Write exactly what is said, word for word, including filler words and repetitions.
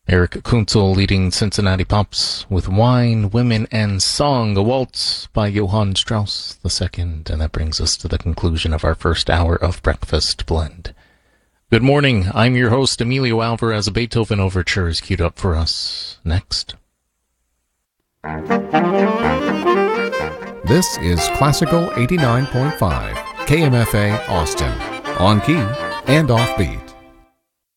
Eric Kunzel leading Cincinnati Pops with Wine, Women, and Song, a waltz by Johann Strauss the Second, and that brings us to the conclusion of our first hour of Breakfast Blend. Good morning, I'm your host, Emilio Alvarez. A Beethoven Overture is queued up for us. Next. This is Classical eighty-nine point five, K M F A Austin, on key and off beat.